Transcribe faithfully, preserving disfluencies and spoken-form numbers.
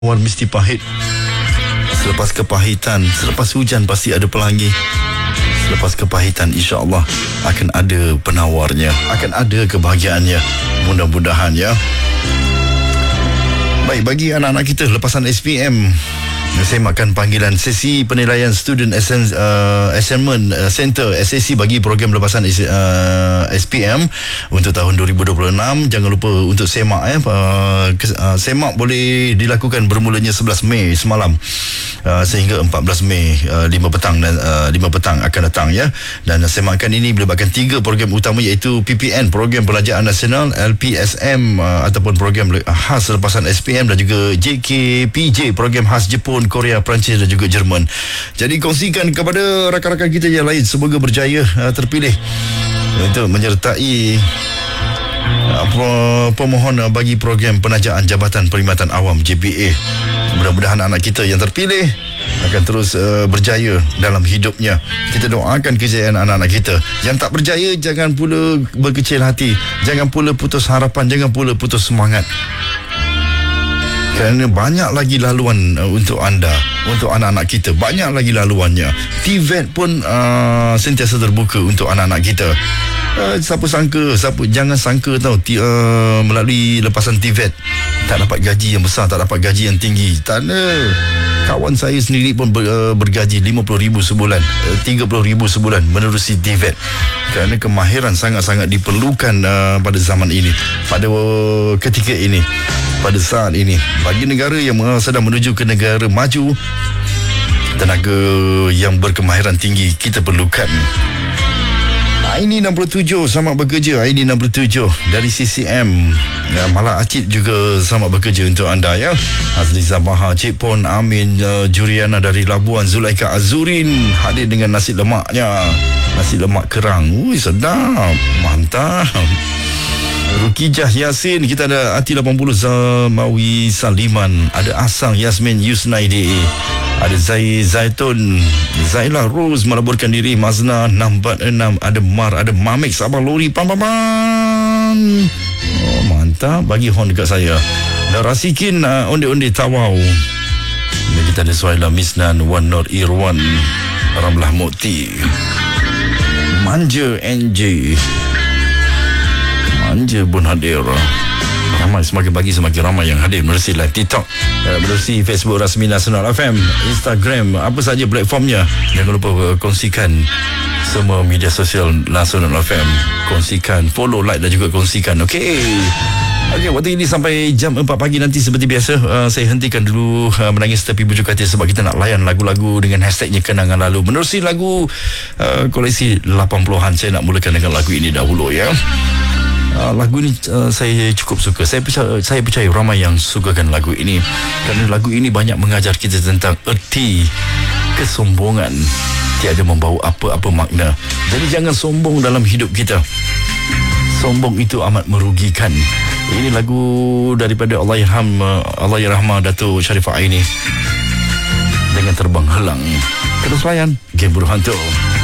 War mesti pahit. Selepas kepahitan, selepas hujan pasti ada pelangi. Selepas kepahitan, insya-Allah akan ada penawarnya, akan ada kebahagiaannya. Mudah-mudahan ya. Baik, bagi anak-anak kita lepasan S P M, saya makan panggilan sesi penilaian Student Assen- uh, Assignment uh, Center S A C bagi program lepasan uh, S P M untuk tahun dua ribu dua puluh enam. Jangan lupa untuk semak eh. Uh, uh, semak boleh dilakukan bermulanya sebelas Mei semalam uh, sehingga empat belas Mei uh, lima petang dan uh, lima petang akan datang ya. Dan semakan ini melibatkan tiga program utama, iaitu P P N, Program Pelajaran Nasional, L P S M uh, ataupun program khas lepasan S P M, dan juga J K P J, program khas Jepun, Korea, Perancis dan juga Jerman. Jadi kongsikan kepada rakan-rakan kita yang lain, semoga berjaya uh, terpilih untuk menyertai apa pemohon uh, bagi program penajaan Jabatan Perkhidmatan Awam J P A. Mudah-mudahan anak kita yang terpilih akan terus uh, berjaya dalam hidupnya. Kita doakan kejayaan anak-anak kita. Yang tak berjaya, jangan pula berkecil hati, jangan pula putus harapan, jangan pula putus semangat. Kerana banyak lagi laluan uh, untuk anda, untuk anak-anak kita. Banyak lagi laluannya. T V E T pun uh, sentiasa terbuka untuk anak-anak kita. Uh, siapa sangka, siapa, jangan sangka tau t- uh, melalui lepasan T V E T tak dapat gaji yang besar, tak dapat gaji yang tinggi. Tak ada. Kawan saya sendiri pun ber, uh, bergaji lima puluh ribu sebulan, uh, tiga puluh ribu sebulan menerusi T V E T. Kerana kemahiran sangat-sangat diperlukan uh, pada zaman ini, pada uh, ketika ini, pada saat ini. Bagi negara yang uh, sedang menuju ke negara maju, tenaga yang berkemahiran tinggi kita perlukan. I D enam puluh tujuh selamat bekerja. I D enam puluh tujuh dari C C M ya, Malak Acid juga selamat bekerja untuk anda ya. Azli Zabaha, Cik Pon, Amin, uh, Juriana dari Labuan, Zulaika Azurin hadir dengan nasi lemaknya, nasi lemak kerang. Ui, sedap, mantap. Rukijah Yasin, kita ada Ati lapan puluh, Zamawi Saliman, ada Asang Yasmin Yusnaidi, ada Zai Zaitun, Zaila Rose melaburkan diri, Mazna enam empat enam, ada Mar, ada Mamik Sabah Lori, pam pam pam. Oh, mantap, bagi horn dekat saya. Dan Rasikin uh, onde-onde Tawau. Dan kita ada Suhaila Misnan, Wan Nur Irwan, Ramlah Mukti, Manja N J, Manja pun hadir. Ramai, semakin pagi semakin ramai yang hadir menerusi live TikTok, uh, menerusi Facebook rasmi Nasional F M, Instagram, apa saja platformnya. Jangan lupa uh, kongsikan semua media sosial Nasional F M. Kongsikan, follow, like dan juga kongsikan. Okey. Okey, waktu ini sampai jam empat pagi nanti seperti biasa, uh, saya hentikan dulu uh, menangis tepi bujuk hati, sebab kita nak layan lagu-lagu dengan hashtagnya kenangan lalu. Menerusi lagu uh, koleksi lapan puluhan, saya nak mulakan dengan lagu ini dahulu ya. Uh, lagu ini uh, saya cukup suka. Saya percaya, saya percaya ramai yang sukakan lagu ini, kerana lagu ini banyak mengajar kita tentang erti kesombongan tiada membawa apa-apa makna. Jadi jangan sombong dalam hidup kita. Sombong itu amat merugikan. Ini lagu daripada Allahyarham uh, Allahyarham Dato' Sharifah Aini dengan Terbang Helang. Terus layan Game Burhanto.